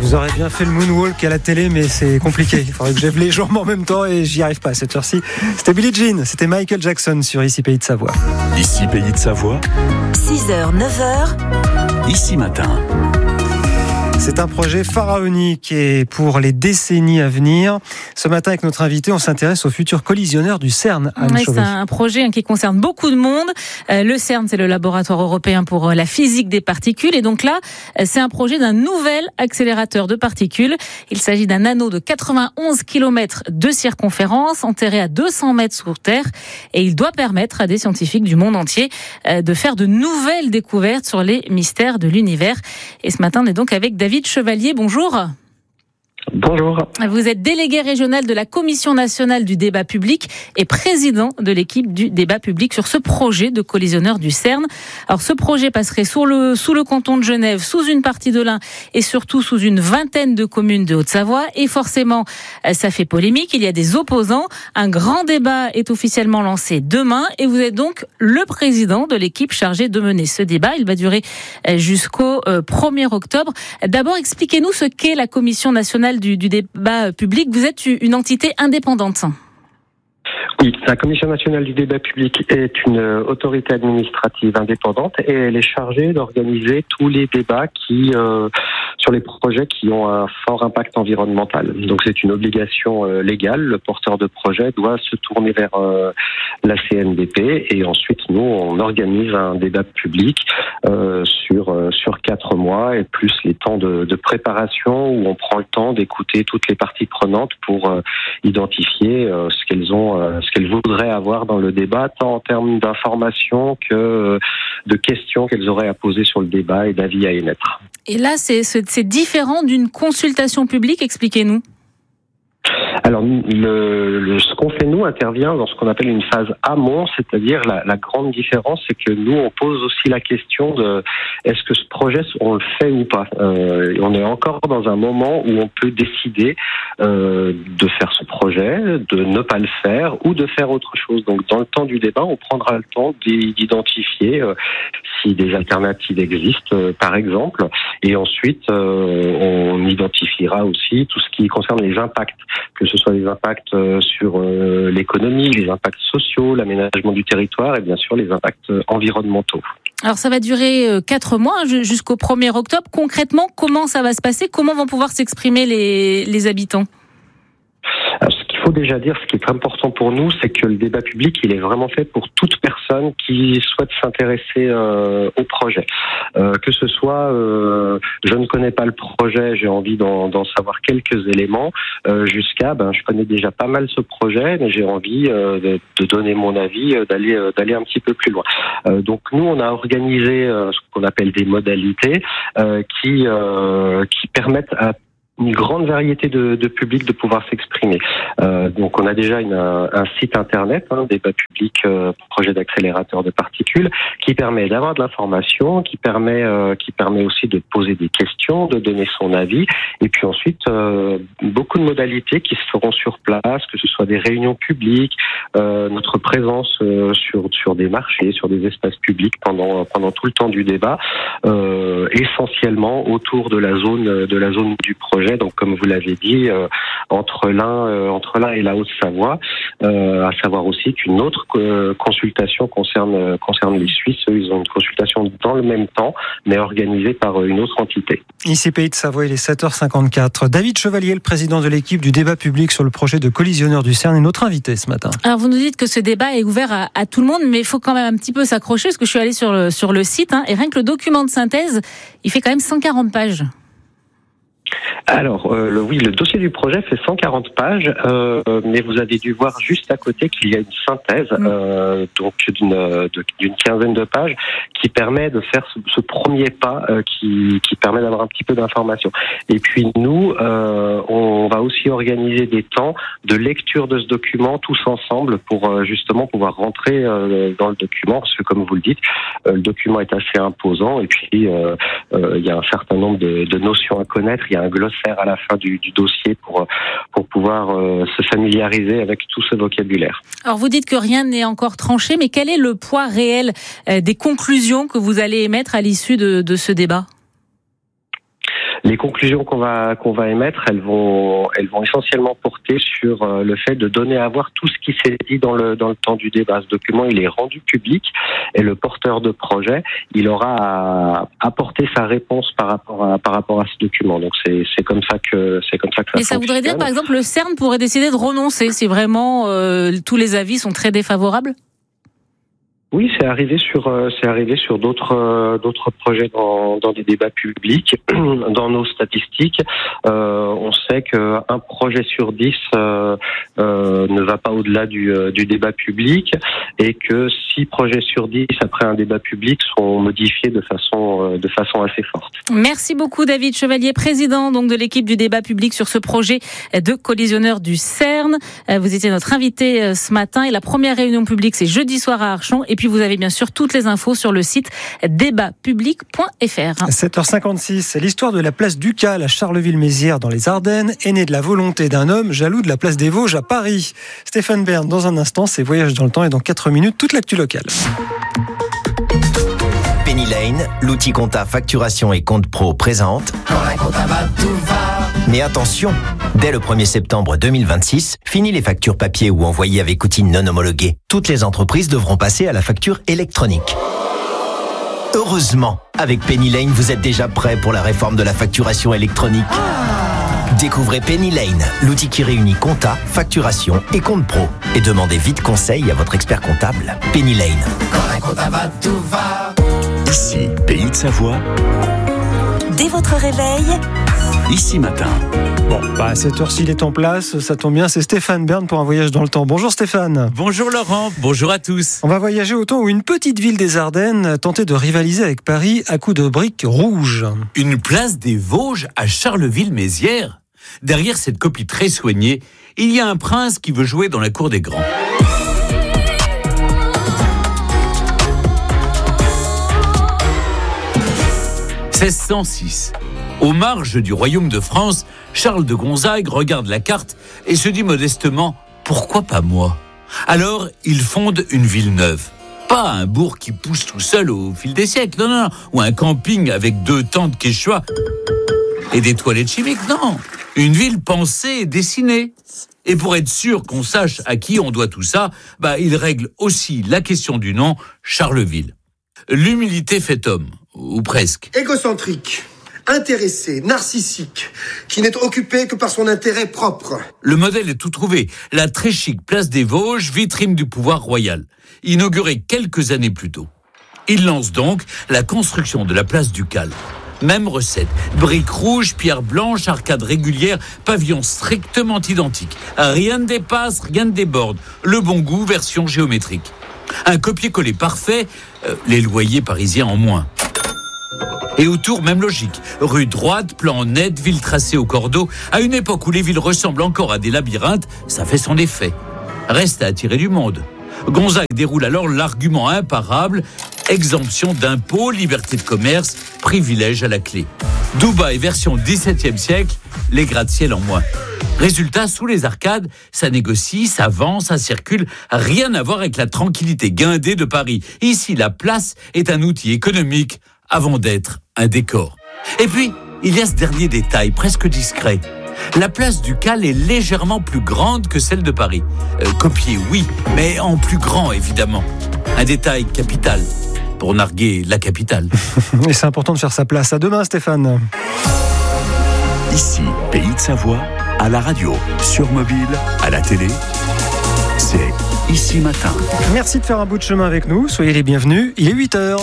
vous aurez bien fait le moonwalk à la télé, mais c'est compliqué. Il faudrait que j'aie les jambes en même temps et j'y arrive pas à cette heure-ci. C'était Billie Jean, c'était Michael Jackson sur Ici Pays de Savoie. Ici Pays de Savoie. 6h, 9h. Ici Matin. C'est un projet pharaonique et pour les décennies à venir. Ce matin, avec notre invité, on s'intéresse au futur collisionneur du CERN. C'est un projet qui concerne beaucoup de monde. Le CERN, c'est le laboratoire européen pour la physique des particules. Et donc là, c'est un projet d'un nouvel accélérateur de particules. Il s'agit d'un anneau de 91 km de circonférence, enterré à 200 mètres sous terre. Et il doit permettre à des scientifiques du monde entier de faire de nouvelles découvertes sur les mystères de l'univers. Et ce matin, on est donc avec David Chevalier, bonjour. Bonjour. Vous êtes délégué régional de la Commission nationale du débat public et président de l'équipe du débat public sur ce projet de collisionneur du CERN. Alors ce projet passerait sous le canton de Genève, sous une partie de l'Ain et surtout sous une vingtaine de communes de Haute-Savoie. Et forcément, ça fait polémique, il y a des opposants. Un grand débat est officiellement lancé demain et vous êtes donc le président de l'équipe chargée de mener ce débat. Il va durer jusqu'au 1er octobre. D'abord, expliquez-nous ce qu'est la Commission nationale du débat public. Vous êtes une entité indépendante. Oui, la Commission nationale du débat public est une autorité administrative indépendante et elle est chargée d'organiser tous les débats sur les projets qui ont un fort impact environnemental. Donc c'est une obligation légale. Le porteur de projet doit se tourner vers la CNDP et ensuite nous on organise un débat public sur 4 mois et plus les temps de préparation où on prend le temps d'écouter toutes les parties prenantes pour identifier ce qu'elles voudraient avoir dans le débat, tant en termes d'informations que de questions qu'elles auraient à poser sur le débat et d'avis à émettre. Et là, c'est différent d'une consultation publique, expliquez-nous. Alors, ce qu'on fait, nous, intervient dans ce qu'on appelle une phase amont, c'est-à-dire la grande différence, c'est que nous, on pose aussi la question de est-ce que ce projet, on le fait ou pas. On est encore dans un moment où on peut décider de faire ce projet, de ne pas le faire ou de faire autre chose. Donc, dans le temps du débat, on prendra le temps d'identifier si des alternatives existent, par exemple, et ensuite, on identifiera aussi tout ce qui concerne les impacts, que ce soit les impacts sur l'économie, les impacts sociaux, l'aménagement du territoire et bien sûr les impacts environnementaux. Alors ça va durer 4 mois jusqu'au 1er octobre. Concrètement, comment ça va se passer ? Comment vont pouvoir s'exprimer les habitants ? Alors, ce qu'il faut déjà dire, ce qui est important pour nous, c'est que le débat public, il est vraiment fait pour toute personne qui souhaite s'intéresser au projet. Que ce soit, je ne connais pas le projet, j'ai envie d'en savoir quelques éléments, jusqu'à, je connais déjà pas mal ce projet, mais j'ai envie de donner mon avis, d'aller un petit peu plus loin. Donc nous, on a organisé ce qu'on appelle des modalités qui permettent à une grande variété de publics de pouvoir s'exprimer. Donc on a déjà un site internet, débat public, projet d'accélérateur de particules, qui permet d'avoir de l'information, qui permet aussi de poser des questions, de donner son avis, et puis ensuite beaucoup de modalités qui se feront sur place, que ce soit des réunions publiques, notre présence sur des marchés, sur des espaces publics pendant tout le temps du débat, essentiellement autour de la zone du projet. Donc, comme vous l'avez dit, entre l'Ain et la Haute-Savoie, à savoir aussi qu'une autre consultation concerne les Suisses. Eux, ils ont une consultation dans le même temps, mais organisée par une autre entité. Ici Pays de Savoie, il est 7h54. David Chevalier, le président de l'équipe du débat public sur le projet de collisionneur du CERN, est notre invité ce matin. Alors, vous nous dites que ce débat est ouvert à tout le monde, mais il faut quand même un petit peu s'accrocher, parce que je suis allée sur le site, et rien que le document de synthèse, il fait quand même 140 pages. Alors, le dossier du projet fait 140 pages, mais vous avez dû voir juste à côté qu'il y a une synthèse, donc d'une quinzaine de pages, qui permet de faire ce premier pas, qui permet d'avoir un petit peu d'information. Et puis nous, on va aussi organiser des temps de lecture de ce document tous ensemble pour justement pouvoir rentrer dans le document, parce que comme vous le dites, le document est assez imposant, et puis il y a un certain nombre de notions à connaître. Il y a un glossaire à la fin du dossier pour pouvoir se familiariser avec tout ce vocabulaire. Alors vous dites que rien n'est encore tranché, mais quel est le poids réel des conclusions que vous allez émettre à l'issue de ce débat ? Les conclusions qu'on va émettre, elles vont essentiellement porter sur le fait de donner à voir tout ce qui s'est dit dans le temps du débat. Ce document, il est rendu public et le porteur de projet, il aura à apporter sa réponse par rapport à ce document. Donc c'est comme ça que ça fonctionne. Et ça voudrait dire, par exemple, le CERN pourrait décider de renoncer si vraiment tous les avis sont très défavorables ? Oui, c'est arrivé sur d'autres projets dans des débats publics. Dans nos statistiques, on sait qu'un projet sur 10 ne va pas au-delà du débat public et que 6 projets sur 10 après un débat public sont modifiés de façon assez forte. Merci beaucoup David Chevalier, président donc de l'équipe du débat public sur ce projet de collisionneur du CERN. Vous étiez notre invité ce matin et la première réunion publique c'est jeudi soir à Archamps. Et puis vous avez bien sûr toutes les infos sur le site débatpublic.fr. 7h56, c'est l'histoire de la place Ducal à Charleville-Mézières dans les Ardennes est née de la volonté d'un homme jaloux de la place des Vosges à Paris. Stéphane Bern, dans un instant, c'est Voyage dans le temps et dans 4 minutes, toute l'actu locale. Penny Lane, l'outil compta facturation et compte pro présente. Quand la compta va, tout va. Mais attention, dès le 1er septembre 2026, fini les factures papier ou envoyées avec outils non homologués. Toutes les entreprises devront passer à la facture électronique. Heureusement, avec Penny Lane, vous êtes déjà prêt pour la réforme de la facturation électronique. Découvrez Penny Lane, l'outil qui réunit compta, facturation et compte pro. Et demandez vite conseil à votre expert comptable. Penny Lane. Quand la compta va, tout va. Ici, Pays de Savoie. Dès votre réveil, Ici Matin. Bon, à cette heure-ci, il est en place, ça tombe bien, c'est Stéphane Bern pour un voyage dans le temps. Bonjour Stéphane. Bonjour Laurent, bonjour à tous. On va voyager au temps où une petite ville des Ardennes tentait de rivaliser avec Paris à coups de briques rouges. Une place des Vosges à Charleville-Mézières. Derrière cette copie très soignée, il y a un prince qui veut jouer dans la cour des grands. « 1606. Aux marges du royaume de France, Charles de Gonzague regarde la carte et se dit modestement « Pourquoi pas moi ?» Alors, il fonde une ville neuve. Pas un bourg qui pousse tout seul au fil des siècles, non, ou un camping avec 2 tentes quechua et des toilettes chimiques, non. Une ville pensée et dessinée. Et pour être sûr qu'on sache à qui on doit tout ça, il règle aussi la question du nom, Charleville. L'humilité fait homme, ou presque. Égocentrique, intéressé, narcissique, qui n'est occupé que par son intérêt propre. Le modèle est tout trouvé. La très chic place des Vosges, vitrine du pouvoir royal, inaugurée quelques années plus tôt. Il lance donc la construction de la place Ducal. Même recette, briques rouges, pierres blanches, arcades régulières, pavillons strictement identiques. Rien ne dépasse, rien ne déborde. Le bon goût, version géométrique. Un copier-coller parfait, les loyers parisiens en moins. Et autour, même logique. Rue droite, plan net, ville tracée au cordeau. À une époque où les villes ressemblent encore à des labyrinthes, ça fait son effet. Reste à attirer du monde. Gonzague déroule alors l'argument imparable, exemption d'impôts, liberté de commerce, privilège à la clé. Dubaï version XVIIe siècle, les gratte-ciel en moins. Résultat, sous les arcades, ça négocie, ça vend, ça circule, rien à voir avec la tranquillité guindée de Paris. Ici, la place est un outil économique avant d'être un décor. Et puis, il y a ce dernier détail, presque discret. La place Ducal est légèrement plus grande que celle de Paris. Copiée, oui, mais en plus grand, évidemment. Un détail capital pour narguer la capitale. Et c'est important de faire sa place. À demain, Stéphane. Ici, Pays de Savoie, à la radio, sur mobile, à la télé. C'est Ici Matin. Merci de faire un bout de chemin avec nous. Soyez les bienvenus. Il est 8h.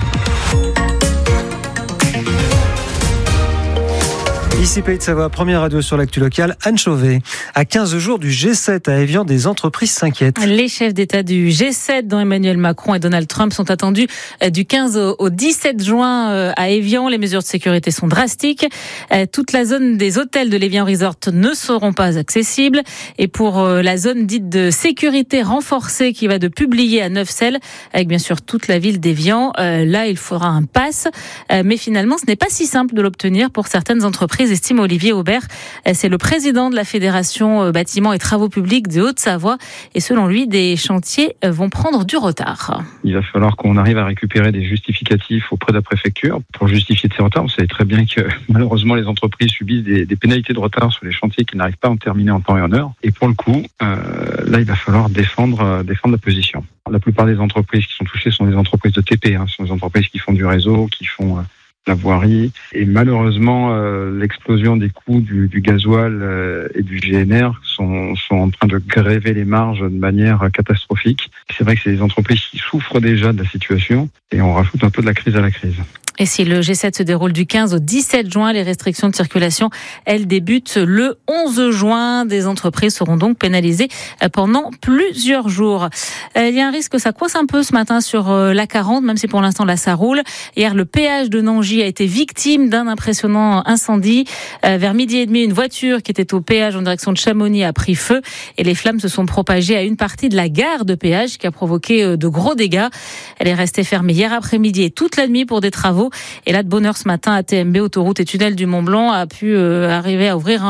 Ici Pays de Savoie, première radio sur l'actu locale, Anne Chauvet. À 15 jours du G7 à Évian, des entreprises s'inquiètent. Les chefs d'État du G7, dont Emmanuel Macron et Donald Trump, sont attendus du 15 au 17 juin à Évian. Les mesures de sécurité sont drastiques. Toute la zone des hôtels de l'Évian Resort ne seront pas accessibles. Et pour la zone dite de sécurité renforcée qui va de Publier à Neufcelles, avec bien sûr toute la ville d'Évian, là il faudra un pass. Mais finalement, ce n'est pas si simple de l'obtenir pour certaines entreprises entreprises, estime Olivier Aubert. C'est le président de la Fédération Bâtiments et Travaux Publics de Haute-Savoie. Et selon lui, des chantiers vont prendre du retard. Il va falloir qu'on arrive à récupérer des justificatifs auprès de la préfecture pour justifier de ces retards. Vous savez très bien que malheureusement les entreprises subissent des pénalités de retard sur les chantiers qui n'arrivent pas à en terminer en temps et en heure. Et pour le coup, là il va falloir défendre la position. La plupart des entreprises qui sont touchées sont des entreprises de TP, ce sont des entreprises qui font du réseau, qui font la voirie. Et malheureusement, l'explosion des coûts du gasoil et du GNR sont en train de gréver les marges de manière catastrophique. C'est vrai que c'est des entreprises qui souffrent déjà de la situation et on rajoute un peu de la crise à la crise. Et si le G7 se déroule du 15 au 17 juin, les restrictions de circulation, elles débutent le 11 juin. Des entreprises seront donc pénalisées pendant plusieurs jours. Il y a un risque que ça coince un peu ce matin sur l'A40, même si pour l'instant là ça roule. Hier, le péage de Nangis a été victime d'un impressionnant incendie. Vers 12h30, une voiture qui était au péage en direction de Chamonix a pris feu et les flammes se sont propagées à une partie de la gare de péage qui a provoqué de gros dégâts. Elle est restée fermée hier après-midi et toute la nuit pour des travaux. Et là, de bonne heure ce matin, ATMB, Autoroute et Tunnel du Mont-Blanc, a pu arriver à ouvrir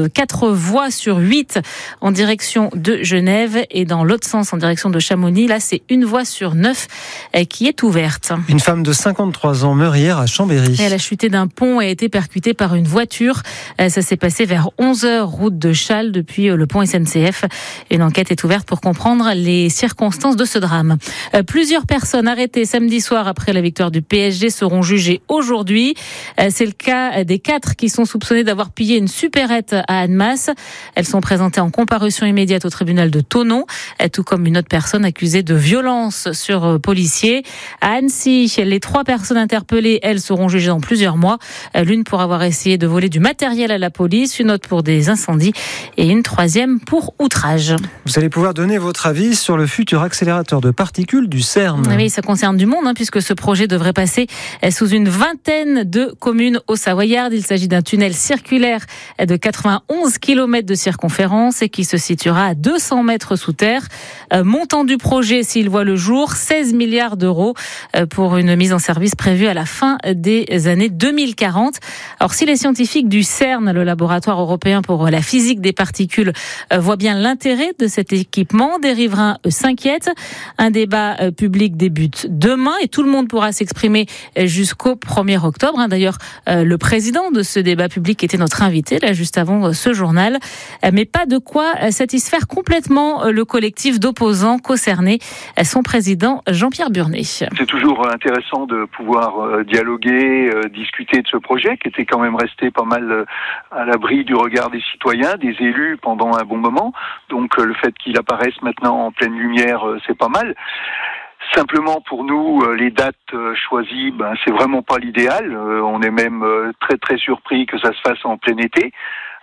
4 voies sur 8 en direction de Genève et dans l'autre sens, en direction de Chamonix. Là, c'est une voie sur 9 qui est ouverte. Une femme de 53 ans meurt hier à Chambéry. Elle a chuté d'un pont et a été percutée par une voiture. Ça s'est passé vers 11h, route de Châles, depuis le pont SNCF. Une enquête est ouverte pour comprendre les circonstances de ce drame. Plusieurs personnes arrêtées samedi soir après la victoire du PSG seront jugées aujourd'hui. C'est le cas des 4 qui sont soupçonnés d'avoir pillé une supérette à Annemasse. Elles sont présentées en comparution immédiate au tribunal de Thonon, tout comme une autre personne accusée de violence sur policiers. À Annecy, les 3 personnes interpellées, elles seront jugées dans plusieurs mois. L'une pour avoir essayé de voler du matériel à la police, une autre pour des incendies et une 3e pour outrage. Vous allez pouvoir donner votre avis sur le futur accélérateur de particules du CERN. Oui, ça concerne du monde, puisque ce projet devrait passer sous une vingtaine de communes au Savoyard. Il s'agit d'un tunnel circulaire de 91 km de circonférence et qui se situera à 200 mètres sous terre. Montant du projet, s'il voit le jour, 16 milliards d'euros pour une mise en service prévue à la fin des années 2040. Alors, si les scientifiques du CERN, le laboratoire européen pour la physique des particules, voient bien l'intérêt de cet équipement, des riverains s'inquiètent. Un débat public débute demain et tout le monde pourra s'exprimer jusqu'au 1er octobre. D'ailleurs, le président de ce débat public était notre invité, là, juste avant ce journal. Mais pas de quoi satisfaire complètement le collectif d'opposants concernés. Son président, Jean-Pierre Burnet. C'est toujours intéressant de pouvoir dialoguer, discuter de ce projet qui était quand même resté pas mal à l'abri du regard des citoyens, des élus pendant un bon moment. Donc le fait qu'il apparaisse maintenant en pleine lumière, c'est pas mal. Simplement pour nous, les dates choisies, c'est vraiment pas l'idéal. On est même très très surpris que ça se fasse en plein été.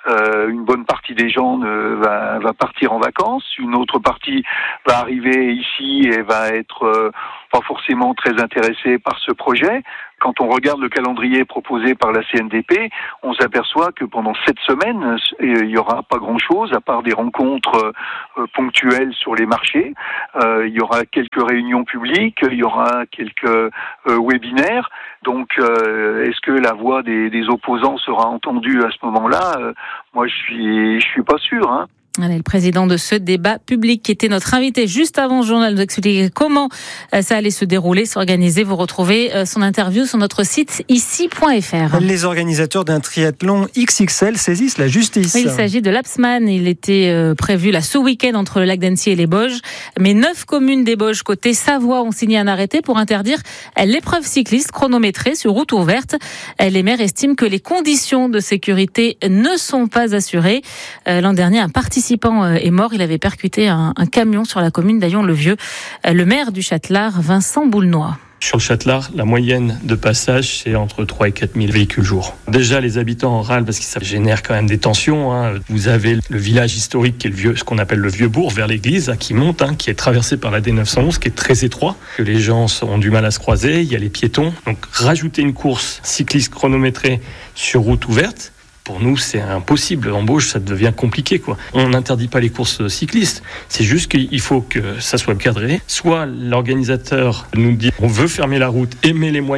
Une bonne partie des gens va partir en vacances, une autre partie va arriver ici et va être pas forcément très intéressée par ce projet. Quand on regarde le calendrier proposé par la CNDP, on s'aperçoit que pendant 7 semaines, il n'y aura pas grand-chose à part des rencontres ponctuelles sur les marchés. Il y aura quelques réunions publiques, il y aura quelques webinaires. Donc, est-ce que la voix des opposants sera entendue à ce moment-là ? Moi, je suis pas sûr. Allez, le président de ce débat public qui était notre invité juste avant le journal nous expliquer comment ça allait se dérouler, s'organiser. Vous retrouvez son interview sur notre site ici.fr. Les organisateurs d'un triathlon XXL saisissent la justice. Oui, il s'agit de l'Apsman. Il était prévu là ce week-end entre le lac d'Annecy et les Bauges. Mais 9 communes des Bauges côté Savoie ont signé un arrêté pour interdire l'épreuve cycliste chronométrée sur route ouverte. Les maires estiment que les conditions de sécurité ne sont pas assurées. L'an dernier, un participant est mort. Il avait percuté un camion sur la commune d'Aillon-le-Vieux. Le maire du Châtelard, Vincent Boulnois. Sur le Châtelard, la moyenne de passage, c'est entre 3 et 4 000 véhicules jour. Déjà, les habitants râlent parce que ça génère quand même des tensions. Vous avez le village historique qui est ce qu'on appelle le vieux bourg vers l'église, qui monte, qui est traversé par la D911, qui est très étroit, que les gens ont du mal à se croiser. Il y a les piétons. Donc, rajouter une course cycliste chronométrée sur route ouverte, pour nous, c'est impossible. En Bauges, ça devient compliqué, On n'interdit pas les courses cyclistes. C'est juste qu'il faut que ça soit cadré. Soit l'organisateur nous dit on veut fermer la route et met les moyens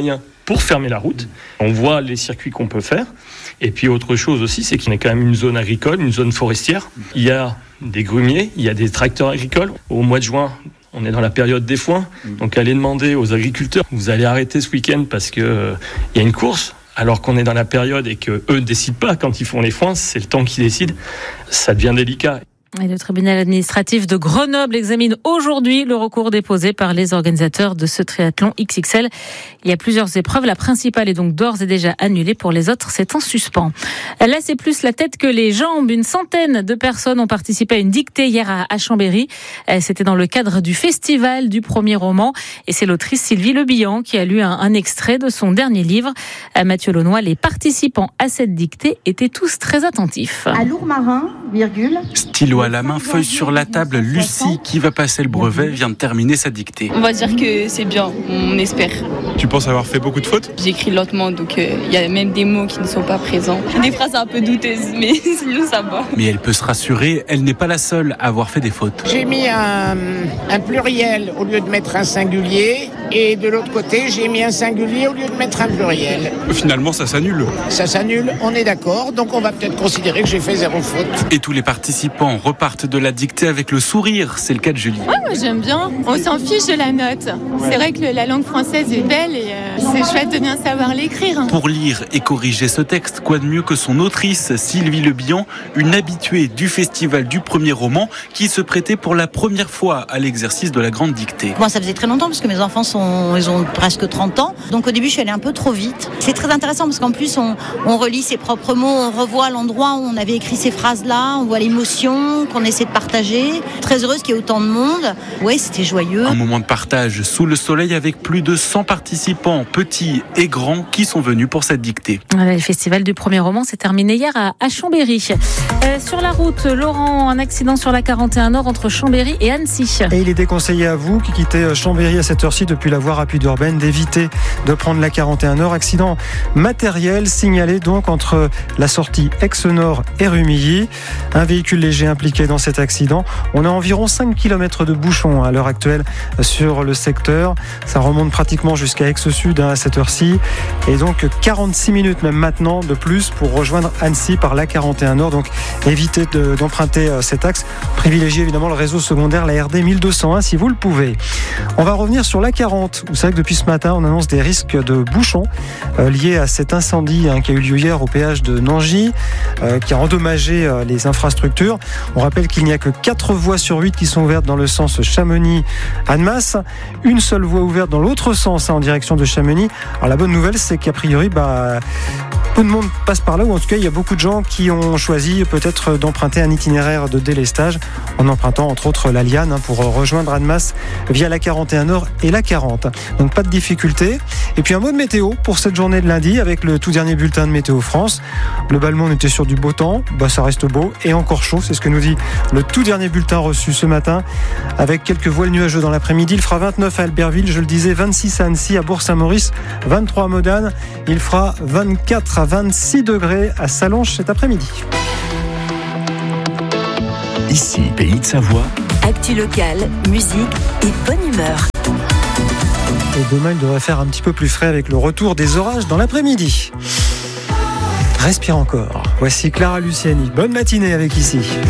pour fermer la route. On voit les circuits qu'on peut faire. Et puis autre chose aussi, c'est qu'on est quand même une zone agricole, une zone forestière. Il y a des grumiers, il y a des tracteurs agricoles. Au mois de juin, on est dans la période des foins. Donc allez demander aux agriculteurs, vous allez arrêter ce week-end parce que il y a une course. Alors qu'on est dans la période et qu'eux ne décident pas quand ils font les foins, c'est le temps qui décide. Ça devient délicat. Et le tribunal administratif de Grenoble examine aujourd'hui le recours déposé par les organisateurs de ce triathlon XXL. Il y a plusieurs épreuves. La principale est donc d'ores et déjà annulée. Pour les autres, c'est en suspens. Là, c'est plus la tête que les jambes. Une centaine de personnes ont participé à une dictée hier à Chambéry. C'était dans le cadre du festival du premier roman. Et c'est l'autrice Sylvie Le Bihan qui a lu un extrait de son dernier livre. Mathieu Launois, les participants à cette dictée étaient tous très attentifs. À Lourmarin, stylo à la main, feuille sur la table, Lucie, qui va passer le brevet, vient de terminer sa dictée. On va dire que c'est bien, on espère. Tu penses avoir fait beaucoup de fautes ? J'écris lentement, donc il y a même des mots qui ne sont pas présents. Des phrases un peu douteuses, mais sinon ça va. Mais elle peut se rassurer, elle n'est pas la seule à avoir fait des fautes. J'ai mis un pluriel au lieu de mettre un singulier, et de l'autre côté, j'ai mis un singulier au lieu de mettre un pluriel. Finalement, ça s'annule. Ça s'annule, on est d'accord, donc on va peut-être considérer que j'ai fait 0 faute. Et tous les participants repartent de la dictée avec le sourire, c'est le cas de Julie. Ouais, moi j'aime bien, on s'en fiche de la note. C'est vrai que la langue française est belle et c'est chouette de bien savoir l'écrire. Pour lire et corriger ce texte, quoi de mieux que son autrice Sylvie Le Bihan, une habituée du festival du premier roman qui se prêtait pour la première fois à l'exercice de la grande dictée. Moi ça faisait très longtemps parce que mes enfants ils ont presque 30 ans, donc au début je suis allée un peu trop vite. C'est très intéressant parce qu'en plus on relit ses propres mots, on revoit l'endroit où on avait écrit ces phrases-là, on voit l'émotion qu'on essaie de partager. Très heureuse qu'il y ait autant de monde. Ouais, c'était joyeux. Un moment de partage sous le soleil avec plus de 100 participants, petits et grands, qui sont venus pour cette dictée. Le festival du premier roman s'est terminé hier à Chambéry. Sur la route, Laurent, un accident sur la 41 Nord entre Chambéry et Annecy. Et il est déconseillé à vous qui quittez Chambéry à cette heure-ci depuis la voie rapide urbaine d'éviter de prendre la 41 Nord. Accident matériel signalé donc entre la sortie Aix-Nord et Rumilly. Un véhicule léger impliqué dans cet accident. On a environ 5 km de bouchons à l'heure actuelle sur le secteur. Ça remonte pratiquement jusqu'à Aix-Sud à cette heure-ci. Et donc 46 minutes même maintenant de plus pour rejoindre Annecy par la 41 Nord. Donc évitez d'emprunter cet axe. Privilégiez évidemment le réseau secondaire, la RD 1201 si vous le pouvez. On va revenir sur la 40. Vous savez que depuis ce matin, on annonce des risques de bouchons liés à cet incendie qui a eu lieu hier au péage de Nangy, qui a endommagé les infrastructures. On rappelle qu'il n'y a que 4 voies sur 8 qui sont ouvertes dans le sens Chamonix-Annemasse. Une seule voie ouverte dans l'autre sens, en direction de Chamonix. Alors la bonne nouvelle, c'est qu'a priori, peu de monde passe par là, ou en tout cas, il y a beaucoup de gens qui ont choisi peut-être d'emprunter un itinéraire de délestage en empruntant entre autres la Liane pour rejoindre Annemasse via la 41 Nord et la 40. Donc pas de difficulté. Et puis un mot de météo pour cette journée de lundi avec le tout dernier bulletin de Météo France. Globalement, on était sur du beau temps. Ça reste beau et encore chaud. C'est ce que nous dit le tout dernier bulletin reçu ce matin avec quelques voiles nuageux dans l'après-midi. Il fera 29 à Albertville, je le disais, 26 à Annecy, à Bourg-Saint-Maurice, 23 à Modane. Il fera 24 à 26 degrés à Sallanches cet après-midi. Ici, Pays de Savoie. Actu locale, musique et bonne humeur. Et demain, il devrait faire un petit peu plus frais avec le retour des orages dans l'après-midi. Respire encore. Voici Clara Luciani. Bonne matinée avec Ici.